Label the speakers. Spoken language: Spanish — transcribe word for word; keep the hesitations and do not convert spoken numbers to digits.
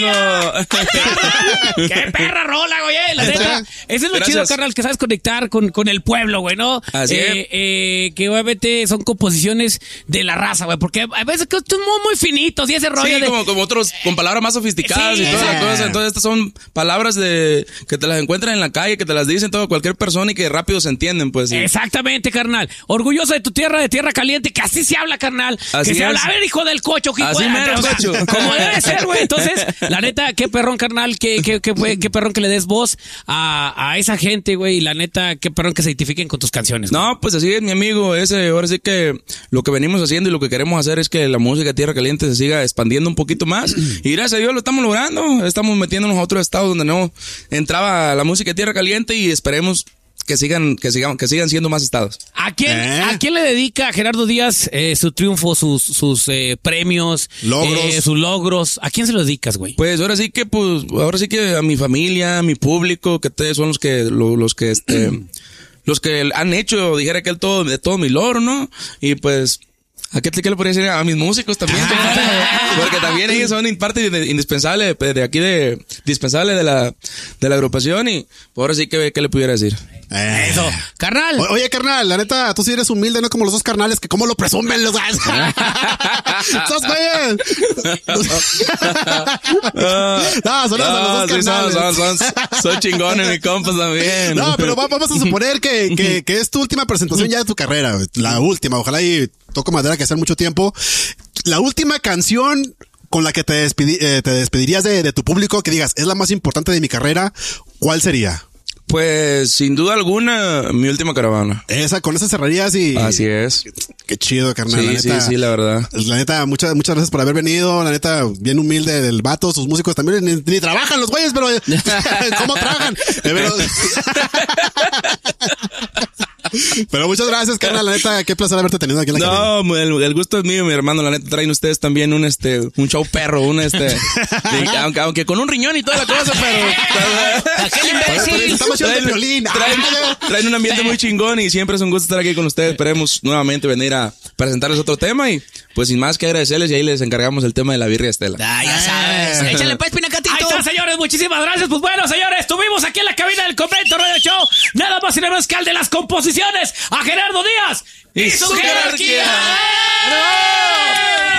Speaker 1: tengo.
Speaker 2: ¡Qué perra rola, güey! La neta, eso es lo
Speaker 1: Gracias.
Speaker 2: chido, carnal, que sabes conectar con, con el pueblo, güey, ¿no?
Speaker 1: Así
Speaker 2: eh,
Speaker 1: es.
Speaker 2: eh, que obviamente son composiciones de la raza, güey, porque a veces que son muy, muy finitos y ese rollo
Speaker 1: Sí,
Speaker 2: de...
Speaker 1: como, como otros, con palabras más sofisticadas
Speaker 2: Sí,
Speaker 1: y toda la
Speaker 2: exacto.
Speaker 1: cosa. Entonces, estas son palabras de que te las encuentran en la calle, que te las dicen todo cualquier persona y que rápido se entienden, pues. Sí.
Speaker 2: Exactamente, carnal. Orgulloso de tu tierra, de tierra caliente, que así se habla, carnal.
Speaker 1: Así
Speaker 2: que se
Speaker 1: es.
Speaker 2: habla, a ver, hijo del cocho, hijo
Speaker 1: Así
Speaker 2: de-
Speaker 1: mero,
Speaker 2: o sea,
Speaker 1: cocho.
Speaker 2: como debe ser, güey. Entonces, la neta, qué perrón, carnal, qué, qué, qué, fue- qué perrón que le des voz a, a esa gente, güey. Y la neta, qué perrón que se identifiquen con tus canciones. güey.
Speaker 1: No, pues así es, mi amigo. Ese, ahora sí que lo que venimos haciendo y lo que queremos hacer es que la música de Tierra Caliente se siga expandiendo un poquito más. Y gracias a Dios lo estamos logrando. Estamos metiéndonos a otros estados donde no entraba la música de Tierra Caliente y esperemos que sigan, que sigan, que sigan siendo más estados.
Speaker 2: ¿A quién,
Speaker 3: ¿Eh?
Speaker 2: ¿A quién le dedica a Gerardo Díaz eh, su triunfo, sus, sus eh, premios,
Speaker 3: Logros.
Speaker 2: eh, sus logros? ¿A quién se los dedicas, güey?
Speaker 1: Pues ahora sí que, pues, ahora sí que a mi familia, a mi público, que ustedes son los que, lo- los que, este, los que han hecho, dijera que el todo, de todo mi logro, ¿no? Y pues, ¿a qué, qué le podría decir? A mis músicos también, compadre, porque también ellos son in- parte de- indispensable de, de aquí de, dispensable de la, de la agrupación y pues, ahora sí que, ¿qué le pudiera decir?
Speaker 3: Eh.
Speaker 2: Eso. Carnal.
Speaker 3: O- Oye, carnal, la neta, tú sí eres humilde, no como los dos carnales que cómo lo presumen los guys. ¡Sos güeyes! No, saludos a los dos
Speaker 1: sí, son,
Speaker 3: carnales.
Speaker 1: son, son, son chingones, mi compas también.
Speaker 3: No, pero va- vamos a suponer que, que, que es tu última presentación ya de tu carrera, güey. La última, ojalá y toco madera que sea mucho tiempo. La última canción con la que te, despidi- eh, te despedirías de, de tu público, que digas, es la más importante de mi carrera, ¿cuál sería?
Speaker 1: Pues, sin duda alguna, mi última caravana.
Speaker 3: Esa, con esa cerrarías y...
Speaker 1: Así es.
Speaker 3: Qué chido, carnal.
Speaker 1: Sí,
Speaker 3: la
Speaker 1: sí,
Speaker 3: neta,
Speaker 1: sí, la verdad.
Speaker 3: La neta, muchas, muchas gracias por haber venido. La neta, bien humilde del vato. Sus músicos también ni, ni trabajan los güeyes, pero ¿cómo trabajan? Eh, Pero, pero muchas gracias, carnal. La neta, qué placer haberte tenido aquí en la cabina.
Speaker 1: No, el, el gusto es mío, mi hermano. La neta, traen ustedes también un este un show perro, un este. de- aunque, aunque con un riñón y toda la cosa, pero.
Speaker 2: Aquel
Speaker 3: Pero
Speaker 2: imbécil.
Speaker 3: estamos haciendo de violín.
Speaker 1: traen, traen un ambiente muy chingón y siempre es un gusto estar aquí con ustedes. Esperemos nuevamente venir a presentarles otro tema y pues sin más que agradecerles y ahí les encargamos el tema de la birria Estela.
Speaker 2: Ah, ya sabes. Échale pues, Pinacatito. Ahí está, señores. Muchísimas gracias. Pues bueno, señores, estuvimos aquí en la cabina del Convento Radio Show. Nada más y nada menos que al de las composiciones, a Gerardo Díaz y,
Speaker 1: Y
Speaker 2: su
Speaker 1: su
Speaker 2: jerarquía.
Speaker 1: jerarquía.